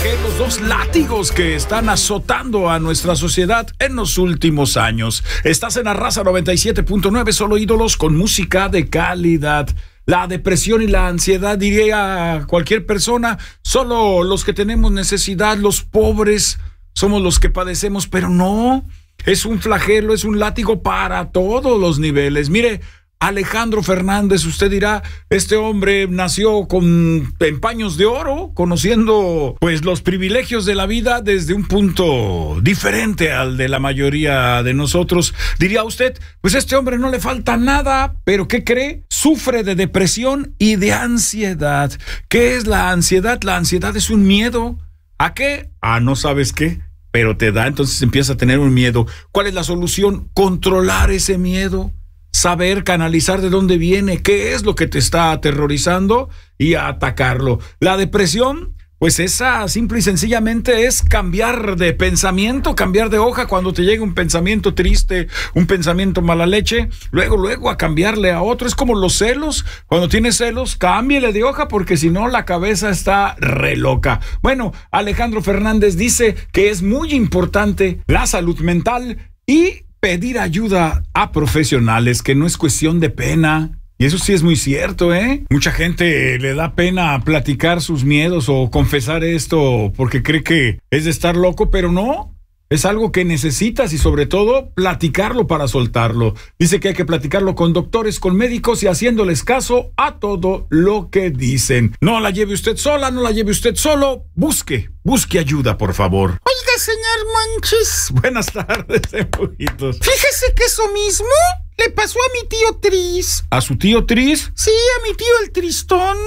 flagelos, dos látigos que están azotando a nuestra sociedad en los últimos años. Estás en La Raza 97.9, solo ídolos con música de calidad. La depresión y la ansiedad, diría cualquier persona, solo los que tenemos necesidad, los pobres, somos los que padecemos, pero no, es un flagelo, es un látigo para todos los niveles. Mire, Alejandro Fernández, usted dirá, este hombre nació en paños de oro, conociendo pues los privilegios de la vida desde un punto diferente al de la mayoría de nosotros. Diría usted, pues este hombre no le falta nada, pero ¿qué cree? Sufre de depresión y de ansiedad. ¿Qué es la ansiedad? La ansiedad es un miedo. ¿A qué? No sabes qué, pero te da, entonces empieza a tener un miedo. ¿Cuál es la solución? Controlar ese miedo. Saber canalizar de dónde viene, qué es lo que te está aterrorizando y atacarlo. La depresión, pues esa simple y sencillamente es cambiar de pensamiento, cambiar de hoja. Cuando te llega un pensamiento triste, un pensamiento mala leche, luego a cambiarle a otro. Es como los celos. Cuando tienes celos, cámbiale de hoja porque si no la cabeza está re loca. Bueno, Alejandro Fernández dice que es muy importante la salud mental y pedir ayuda a profesionales, que no es cuestión de pena. Y eso sí es muy cierto, ¿eh? Mucha gente le da pena platicar sus miedos o confesar esto porque cree que es de estar loco, pero no. Es algo que necesitas y sobre todo platicarlo para soltarlo. Dice que hay que platicarlo con doctores, con médicos y haciéndoles caso a todo lo que dicen. No la lleve usted sola, no la lleve usted solo. Busque ayuda, por favor. Oiga, señor Monchis. Buenas tardes, empujitos. Fíjese que eso mismo le pasó a mi tío Tris. ¿A su tío Tris? Sí, a mi tío el Tristón.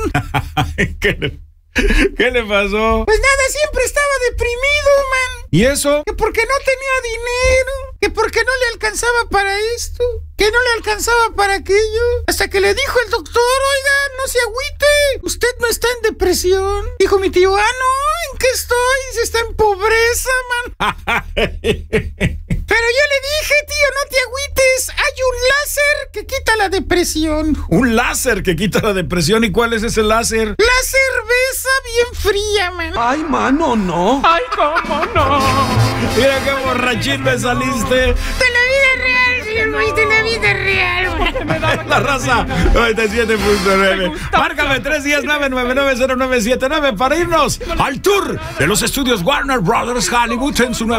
¿Qué le pasó? Pues nada, siempre estaba deprimido, man. ¿Y eso? Que porque no tenía dinero, que porque no le alcanzaba para esto, que no le alcanzaba para aquello. Hasta que le dijo el doctor, oiga, no se agüite, usted no está en depresión. Dijo mi tío, no, ¿en qué estoy? Dice, está en pobreza, man. Pero yo le dije, tío, no te agüites, hay un láser que quita la depresión. ¿Un láser que quita la depresión? ¿Y cuál es ese láser? La cerveza bien fría, man. Ay, mano, no. Ay, cómo no. Mira qué borrachín me saliste. De la vida real, señor Luis, de la vida real, man. La Raza 97.9. Márcame 310-999-0979 para irnos al tour de los estudios Warner Brothers Hollywood en su nueva